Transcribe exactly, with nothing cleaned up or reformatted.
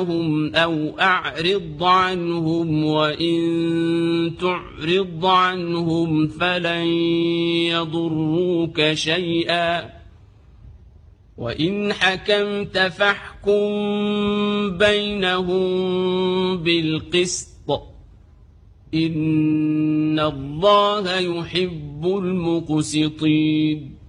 أو أعرض عنهم وإن تعرض عنهم فلن يضروك شيئا وإن حكمت فاحكم بينهم بالقسط إن الله يحب المقسطين